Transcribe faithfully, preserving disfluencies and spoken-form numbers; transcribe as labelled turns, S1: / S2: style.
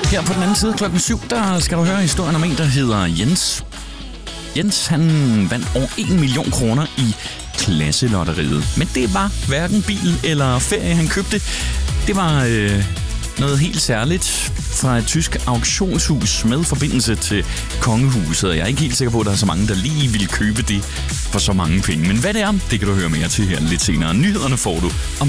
S1: Her på den anden side klokken syv, der skal du høre historien om en, der hedder Jens. Jens, han vandt over en million kroner i klasselotteriet. Men det var hverken bil eller ferie, han købte. Det var øh, noget helt særligt fra et tysk auktionshus med forbindelse til kongehuset. Jeg er ikke helt sikker på, at der er så mange, der lige vil købe det for så mange penge. Men hvad det er, det kan du høre mere til her lidt senere. Nyhederne får du om